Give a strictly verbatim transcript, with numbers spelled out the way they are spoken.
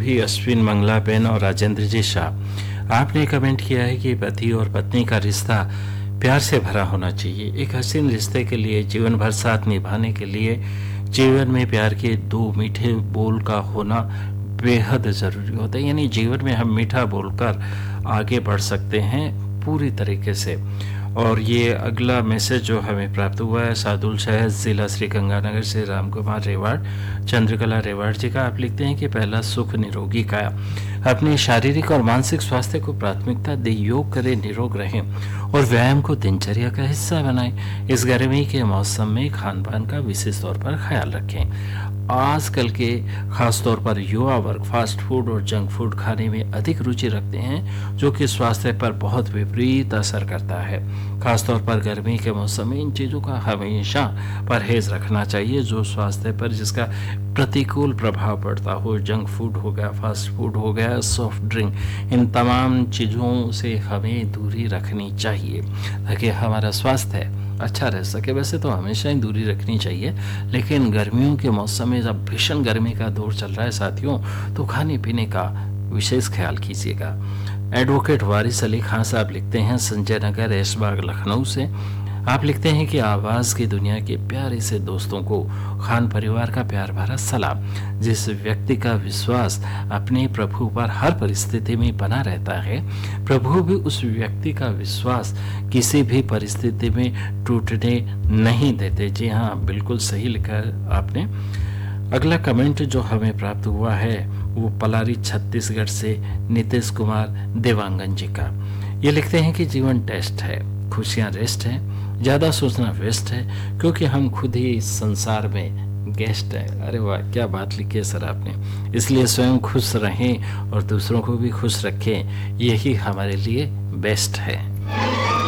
भी अश्विन मंगला बेन और राजेंद्र जी शाह, आपने कमेंट किया है कि पति और पत्नी का रिश्ता प्यार से भरा होना चाहिए। एक हसीन रिश्ते के लिए, जीवन भर साथ निभाने के लिए जीवन में प्यार के दो मीठे बोल का होना बेहद ज़रूरी होता है। यानी जीवन में हम मीठा बोलकर आगे बढ़ सकते हैं पूरी तरीके से। और ये अगला मैसेज जो हमें प्राप्त हुआ है सादुल शहर, जिला श्री गंगानगर से राम कुमार रेवाड़, चंद्रकला रेवाड़ जी का। आप लिखते हैं कि पहला, सुख निरोगी काया। अपने शारीरिक और मानसिक स्वास्थ्य को प्राथमिकता दे, योग करें, निरोग रहें और व्यायाम को दिनचर्या का हिस्सा बनाएं। इस गर्मी के मौसम में खान पान का विशेष तौर पर ख्याल रखें। आजकल के खास तौर पर युवा वर्ग फास्ट फूड और जंक फूड खाने में अधिक रुचि रखते हैं, जो कि स्वास्थ्य पर बहुत विपरीत असर करता है। खासतौर पर गर्मी के मौसम में इन चीज़ों का हमेशा परहेज रखना चाहिए जो स्वास्थ्य पर जिसका प्रतिकूल प्रभाव पड़ता हो। जंक फूड हो गया, फास्ट फूड हो गया, सॉफ्ट ड्रिंक, इन तमाम चीज़ों से हमें दूरी रखनी चाहिए ताकि हमारा स्वास्थ्य अच्छा रह सके। वैसे तो हमेशा ही दूरी रखनी चाहिए, लेकिन गर्मियों के मौसम में जब भीषण गर्मी का दौर चल रहा है साथियों, तो खाने पीने का विशेष ख्याल कीजिएगा। एडवोकेट वारिस अली खान साहब लिखते हैं संजय नगर, ऐशबाग, लखनऊ से। आप लिखते हैं कि आवाज़ की दुनिया के प्यारे से दोस्तों को खान परिवार का प्यार भरा सलाम। जिस व्यक्ति का विश्वास अपने प्रभु पर हर परिस्थिति में बना रहता है, प्रभु भी उस व्यक्ति का विश्वास किसी भी परिस्थिति में टूटने नहीं देते। जी हाँ, बिल्कुल सही लिखा है आपने। अगला कमेंट जो हमें प्राप्त हुआ है वो पलारी छत्तीसगढ़ से नीतीश कुमार देवांगन जी का। ये लिखते हैं कि जीवन टेस्ट है, खुशियाँ रेस्ट है, ज़्यादा सोचना वेस्ट है, क्योंकि हम खुद ही इस संसार में गेस्ट है। अरे वाह, क्या बात लिखी है सर आपने। इसलिए स्वयं खुश रहें और दूसरों को भी खुश रखें, यही हमारे लिए बेस्ट है।